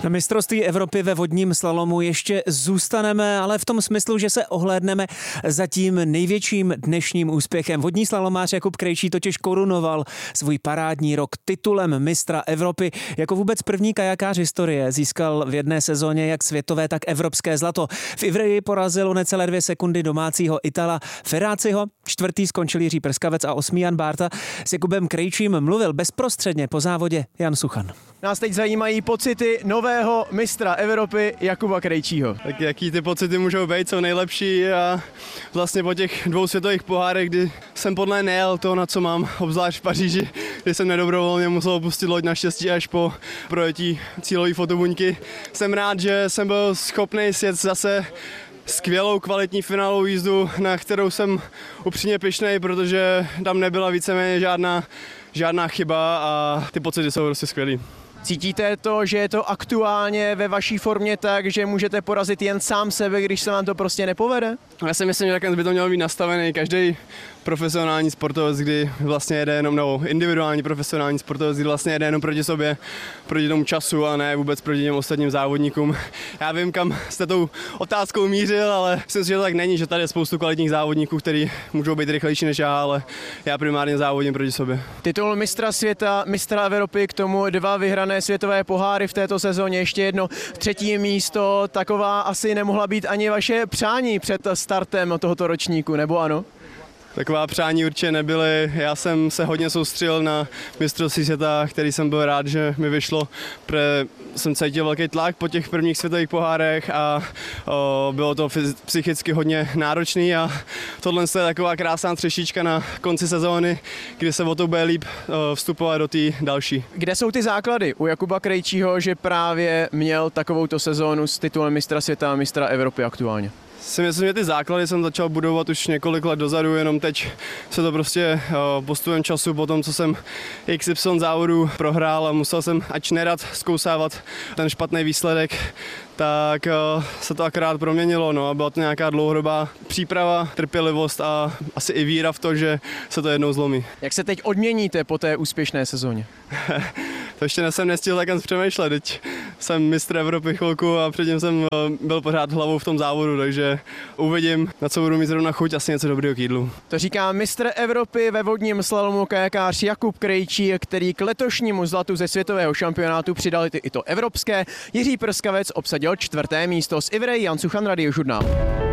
Na mistrovství Evropy ve vodním slalomu ještě zůstaneme, ale v tom smyslu, že se ohlédneme za tím největším dnešním úspěchem. Vodní slalomář Jakub Krejčí totiž korunoval svůj parádní rok titulem mistra Evropy. Jako vůbec první kajakář historie získal v jedné sezóně jak světové, tak evropské zlato. V Ivreji porazil o necelé 2 sekundy domácího Itala Ferraciho, 4. skončil Jiří Prskavec a 8. Jan Bárta. S Jakubem Krejčím mluvil bezprostředně po závodě Jan Suchan. Nás teď zajímají pocity nového mistra Evropy Jakuba Krejčího. Tak jaký ty pocity můžou být, jsou nejlepší a vlastně po těch 2 světových pohárech, kdy jsem podle nejel to, na co mám, obzvlášť v Paříži, kdy jsem nedobrovolně musel opustit loď naštěstí až po projetí cílové fotobuňky. Jsem rád, že jsem byl schopný sjet zase skvělou kvalitní finálovou jízdu, na kterou jsem upřímně pyšnej, protože tam nebyla víceméně žádná chyba a ty pocity jsou prostě skvělý. Cítíte to, že je to aktuálně ve vaší formě tak, že můžete porazit jen sám sebe, když se vám to prostě nepovede? Já si myslím, že takhle by to mělo být nastavený každý profesionální sportovec, kdy vlastně jede jenom, nebo individuální profesionální sportovec, kdy vlastně jede jenom proti sobě, proti tomu času a ne vůbec proti těm ostatním závodníkům. Já vím, kam jste tou otázkou mířil, ale myslím si, že to tak není, že tady je spoustu kvalitních závodníků, kteří můžou být rychlejší než já, ale já primárně závodím proti sobě. Titul mistra světa, mistra Evropy, k tomu 2 vyhrané světové poháry v této sezóně, ještě jedno 3. místo, taková asi nemohla být ani vaše přání před startem tohoto ročníku, nebo ano? Taková přání určitě nebyly. Já jsem se hodně soustředil na mistrovství světa, který jsem byl rád, že mi vyšlo, protože jsem cítil velký tlak po těch prvních světových pohárech a bylo to psychicky hodně náročný a tohle je taková krásná třešíčka na konci sezóny, kdy se o to bude líp vstupovat do té další. Kde jsou ty základy u Jakuba Krejčího, že právě měl takovouto sezónu s titulem mistra světa a mistra Evropy aktuálně? Si myslím, že ty základy jsem začal budovat už několik let dozadu, jenom teď se to prostě postupem času, po tom, co jsem XY závodů prohrál a musel jsem ač nerad zkousávat ten špatný výsledek, tak se to akorát proměnilo. No, a byla to nějaká dlouhodobá příprava, trpělivost a asi i víra v to, že se to jednou zlomí. Jak se teď odměníte po té úspěšné sezóně? To ještě jsem nestihl takhle přemýšlet, teď jsem mistr Evropy chvilku a předtím jsem byl pořád hlavou v tom závodu, takže uvidím, na co budu mít zrovna chuť, asi něco dobrého k jídlu. To říká mistr Evropy ve vodním slalomu kajakář Jakub Krejčí, který k letošnímu zlatu ze světového šampionátu přidal i to evropské. Jiří Prskavec obsadil 4. místo. Z Ivreji Jan Suchan, Radiožurnál.